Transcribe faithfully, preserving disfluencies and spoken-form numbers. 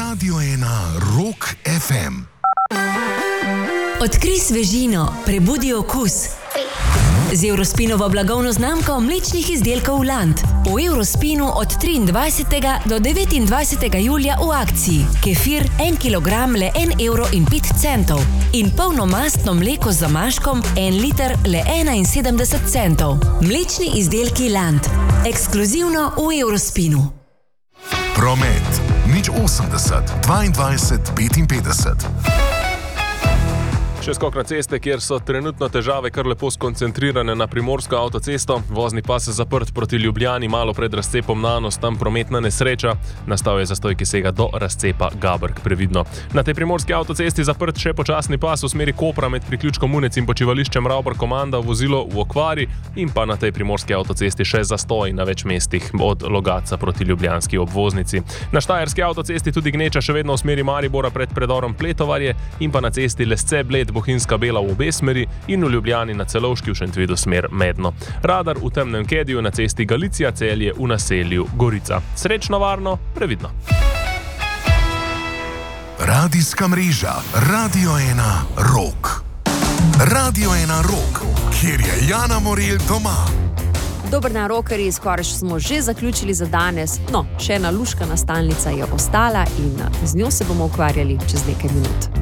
Radio ena Rock ef em. Odkrij svežino, prebudi okus. Z Eurospinovo blagovno znamko mlečnih izdelkov Land. V Eurospinu od triindvajsetega do devetindvajsetega julija v akciji. Kefir en kilogram le en evro in pet centov. In polnomastno mleko z zamaškom en liter le enainsedemdeset centov. Mlečni izdelki Land. Ekskluzivno v Eurospinu. Promet. Nič osemdeset, dvaindvajset, petinpetdeset. Še skok na ceste, kjer so trenutno težave kar lepo skoncentrirane na primorsko avtocesto. Vozni pas zaprt proti Ljubljani, malo pred razcepom Nanos, tam prometna nesreča. Nastal je zastoj, ki sega do razcepa Gabrk, previdno. Na tej primorski avtocesti zaprt še počasni pas v smeri Kopra med priključkom Munec in počivališčem Ravbor Komanda, vozilo v okvari, in pa na tej primorski avtocesti še zastoj na več mestih od Logatca proti ljubljanski obvoznici. Na štajerski avtocesti tudi gneča še vedno v smeri Maribora pred predorom Pletovarje in pa na cesti Lesce-Bled Bohinjska Bela v obe smeri in v Ljubljani na Celovški v Šentvidu smer Medno. Radar v temnem kediju na cesti Galicija Celje v naselju Gorica. Srečno, varno, previdno. Radijska mreža Radio ena Rock. Radio ena Rock, kjer je Jana Morelj doma. Dober dan, rockerji, skoraj smo že zaključili za danes. No, še ena luškana stalnica je ostala in z njo se bomo ukvarjali čez nekaj minut.